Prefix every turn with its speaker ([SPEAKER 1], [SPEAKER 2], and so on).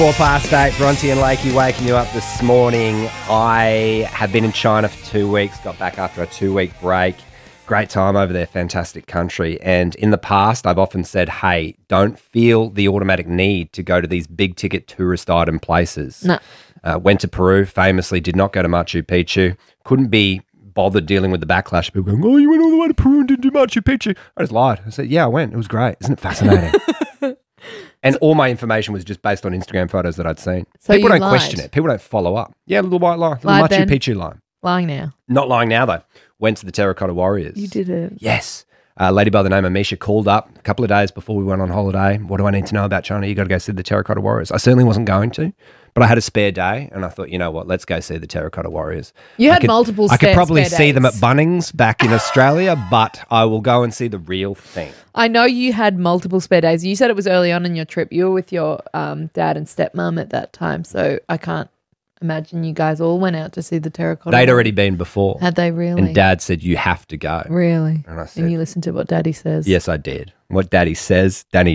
[SPEAKER 1] 8, Bronte and Lakey waking you up this morning. I have been in China for 2 weeks, got back after a 2-week break. Great time over there, fantastic country. And in the past, I've often said, hey, don't feel the automatic need to go to these big ticket tourist item places.
[SPEAKER 2] No.
[SPEAKER 1] Went to Peru, famously did not go to Machu Picchu. Couldn't be bothered dealing with the backlash. People going, oh, you went all the way to Peru and didn't do Machu Picchu. I just lied. I said, yeah, I went. It was great. Isn't it fascinating? And all my information was just based on Instagram photos that I'd seen.
[SPEAKER 2] So
[SPEAKER 1] People
[SPEAKER 2] you
[SPEAKER 1] don't
[SPEAKER 2] lied.
[SPEAKER 1] question it. People don't follow up. Yeah, little white lie. Little
[SPEAKER 2] Lied
[SPEAKER 1] Machu
[SPEAKER 2] then.
[SPEAKER 1] Picchu lie.
[SPEAKER 2] Lying now.
[SPEAKER 1] Not lying now, though. Went to the Terracotta Warriors.
[SPEAKER 2] You did it.
[SPEAKER 1] Yes. A lady by the name of Misha called up a couple of days before we went on holiday. What do I need to know about China? You got to go see the Terracotta Warriors. I certainly wasn't going to, but I had a spare day and I thought, you know what, let's go see the Terracotta Warriors.
[SPEAKER 2] You had multiple
[SPEAKER 1] I could probably
[SPEAKER 2] spare
[SPEAKER 1] see them at
[SPEAKER 2] days.
[SPEAKER 1] Bunnings back in Australia, but I will go and see the real thing.
[SPEAKER 2] I know you had multiple spare days. You said it was early on in your trip. You were with your dad and stepmom at that time, so I can't imagine you guys all went out to see the Terracotta.
[SPEAKER 1] They'd
[SPEAKER 2] Warriors.
[SPEAKER 1] already been before.
[SPEAKER 2] Had they really?
[SPEAKER 1] And Dad said, you have to go.
[SPEAKER 2] Really?
[SPEAKER 1] And I said,
[SPEAKER 2] And you listened to what Daddy says.
[SPEAKER 1] yes, I did. What Daddy says, Danny